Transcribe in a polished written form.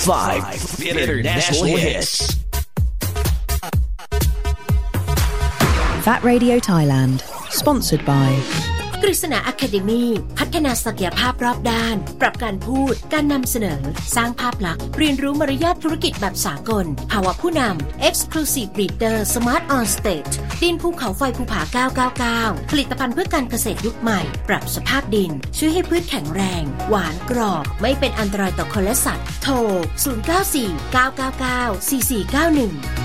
5 International Hits Fat Radio Thailand Sponsored by กฤษณา Academy พัฒนาศักยภาพรอบด้านปรับการพูดการนำเสนอสร้างภาพลักษณ์เรียนรู้มารยาทธุรกิจแบบสากลภาวะผู้นำ Exclusive Breeder Smart on Stage ดินภูเขาไฟภูผา999ผลิตภัณฑ์เพื่อการเกษตรยุคใหม่ปรับสภาพดินช่วยให้พืชแข็งแรงหวานกรอบไม่เป็นอันตรายต่อคนและสัตว์โทร0949994491